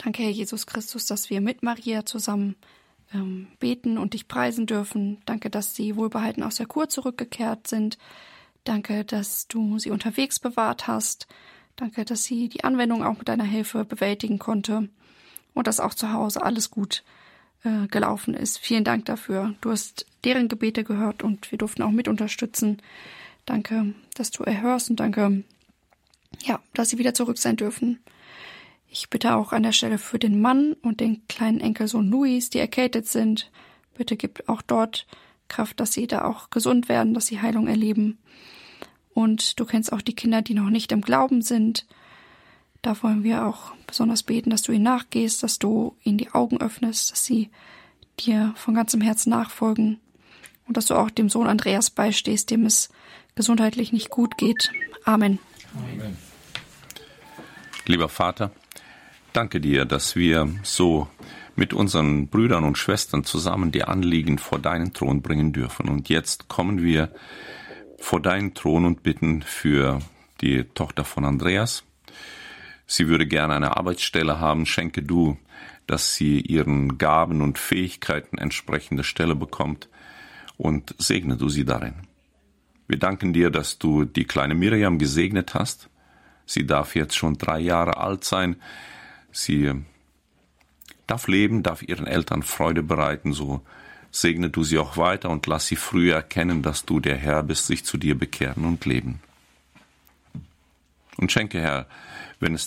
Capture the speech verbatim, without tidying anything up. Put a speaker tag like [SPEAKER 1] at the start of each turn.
[SPEAKER 1] Danke, Herr Jesus Christus, dass wir mit Maria zusammen ähm, beten und dich preisen dürfen. Danke, dass sie wohlbehalten aus der Kur zurückgekehrt sind. Danke, dass du sie unterwegs bewahrt hast. Danke, dass sie die Anwendung auch mit deiner Hilfe bewältigen konnte und dass auch zu Hause alles gut äh, gelaufen ist. Vielen Dank dafür. Du hast deren Gebete gehört und wir durften auch mit unterstützen. Danke, dass du erhörst und danke, ja, dass sie wieder zurück sein dürfen. Ich bitte auch an der Stelle für den Mann und den kleinen Enkelsohn Luis, die erkältet sind. Bitte gib auch dort Kraft, dass sie da auch gesund werden, dass sie Heilung erleben. Und du kennst auch die Kinder, die noch nicht im Glauben sind. Da wollen wir auch besonders beten, dass du ihnen nachgehst, dass du ihnen die Augen öffnest, dass sie dir von ganzem Herzen nachfolgen und dass du auch dem Sohn Andreas beistehst, dem es gesundheitlich nicht gut geht. Amen.
[SPEAKER 2] Amen. Lieber Vater, danke dir, dass wir so mit unseren Brüdern und Schwestern zusammen die Anliegen vor deinen Thron bringen dürfen. Und jetzt kommen wir vor deinen Thron und bitten für die Tochter von Andreas. Sie würde gerne eine Arbeitsstelle haben. Schenke du, dass sie ihren Gaben und Fähigkeiten entsprechende Stelle bekommt und segne du sie darin. Wir danken dir, dass du die kleine Miriam gesegnet hast. Sie darf jetzt schon drei Jahre alt sein. Sie darf leben, darf ihren Eltern Freude bereiten. So segne du sie auch weiter und lass sie früh erkennen, dass du der Herr bist, sich zu dir bekehren und leben. Und schenke, Herr, wenn es